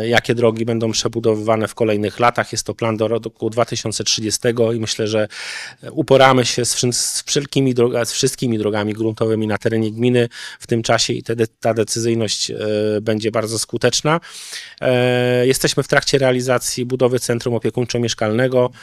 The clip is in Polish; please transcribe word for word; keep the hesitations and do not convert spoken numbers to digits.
jakie drogi będą przebudowywane w kolejnych latach. Jest to plan do roku dwa tysiące trzydziestego i myślę, że uporamy się z, z, wszelkimi droga, z wszystkimi drogami gruntowymi na terenie gminy w tym czasie i te, ta decyzyjność będzie bardzo skuteczna. Jesteśmy w trakcie realizacji budowy centrum opiekuńczo-mieszkalnego.